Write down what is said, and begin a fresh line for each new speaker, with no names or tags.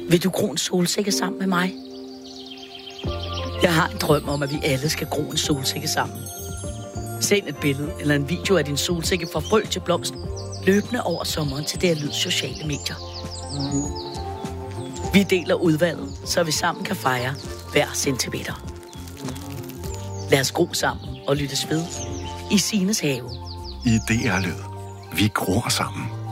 Vil du gro en solsikke sammen med mig? Jeg har en drøm om, at vi alle skal gro en solsikke sammen. Send et billede eller en video af din solsikke fra frø til blomst, løbende over sommeren til det her sociale medier. Vi deler udvalget, så vi sammen kan fejre hver centimeter. Lad os gro sammen og lyttes ved i Signes have.
I DR Lyd. Vi gror sammen.